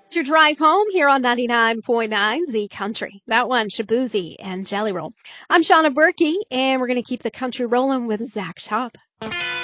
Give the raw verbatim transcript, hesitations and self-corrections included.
Your drive home here on ninety-nine point nine Z Country. That one, Shabuzi and Jelly Roll. I'm Shauna Berkey, and we're going to keep the country rolling with Zach Top.